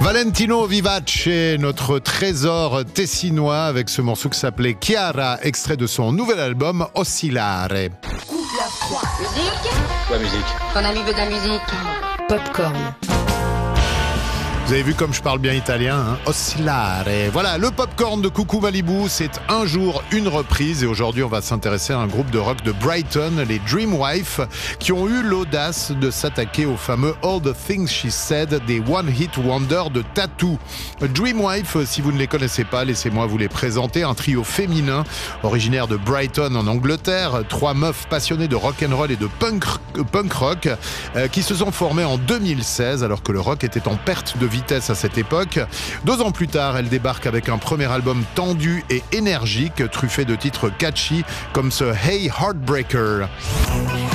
Valentino Vivace, notre trésor tessinois, avec ce morceau qui s'appelait Chiara, extrait de son nouvel album Oscillare. Musique. La musique. Ton ami veut de la musique. Popcorn. Vous avez vu comme je parle bien italien, hein? Oscillare. Voilà, le popcorn de Coucou Malibu, c'est un jour, une reprise. Et aujourd'hui, on va s'intéresser à un groupe de rock de Brighton, les Dreamwife, qui ont eu l'audace de s'attaquer au fameux All the Things She Said des One Hit Wonder de Tattoo. Dreamwife, si vous ne les connaissez pas, laissez-moi vous les présenter. Un trio féminin, originaire de Brighton en Angleterre. 3 meufs passionnées de rock'n'roll et de punk rock, qui se sont formées en 2016, alors que le rock était en perte de vitesse à cette époque. 2 ans plus tard, elle débarque avec un premier album tendu et énergique, truffé de titres catchy comme ce Hey Heartbreaker.